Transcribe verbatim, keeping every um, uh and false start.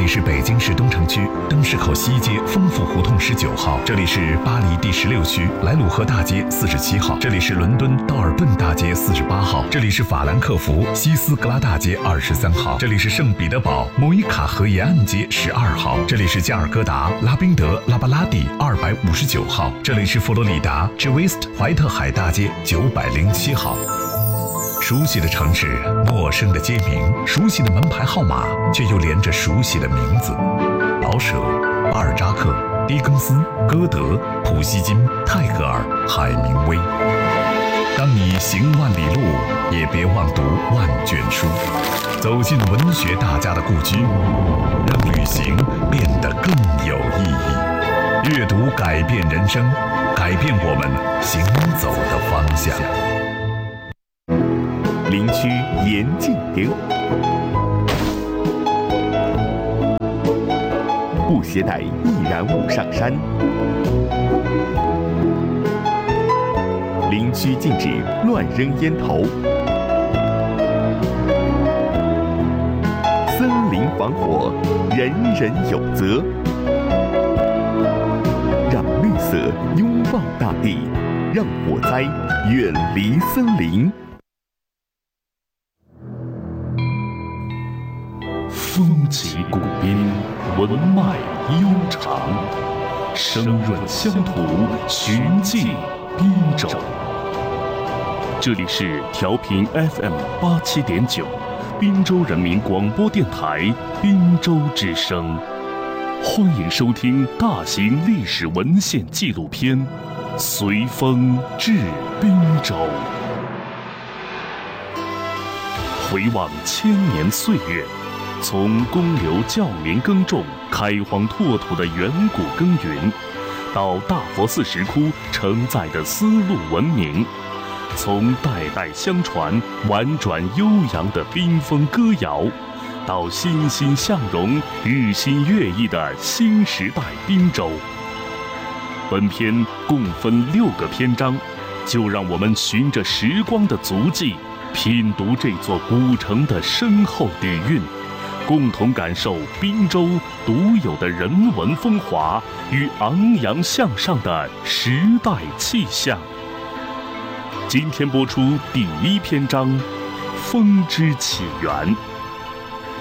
里是北京市东城区灯市口西街丰富胡同十九号，这里是巴黎第十六区莱鲁赫大街四十七号，这里是伦敦道尔顿大街四十八号，这里是法兰克福西斯格拉大街二十三号，这里是圣彼得堡莫伊卡河沿岸街十二号，这里是加尔各答拉宾德拉巴拉蒂二百五十九号，这里是佛罗里达 Gewest 怀特海大街九百零七号。熟悉的城市，陌生的街名，熟悉的门牌号码，却又连着熟悉的名字：老舍、巴尔扎克、狄更斯、歌德、普希金、泰戈尔、海明威。当你行万里路，也别忘读万卷书，走进文学大家的故居，让旅行变得更有意义。阅读改变人生，改变我们行走的方向。 林区严禁灯，不携带易燃物上山。林区禁止乱扔烟头。森林防火，人人有责。让绿色拥抱大地，让火灾远离森林。 风起古滨，文脉悠长，声润乡土，寻迹滨州。这里是调频 F M 八七点九，滨州人民广播电台滨州之声。欢迎收听大型历史文献纪录片《随风至滨州》，回望千年岁月。从公牛教民耕种、开荒拓土的远古耕耘，到大佛寺石窟承载的丝路文明，从代代相传、婉转悠扬的滨风歌谣，到欣欣向荣、日新月异的新时代滨州。本片共分六个篇章，就让我们循着时光的足迹，品读这座古城的深厚底蕴。共同感受滨州独有的人文风华与昂扬向上的时代气象。今天播出第一篇章《风之起源》。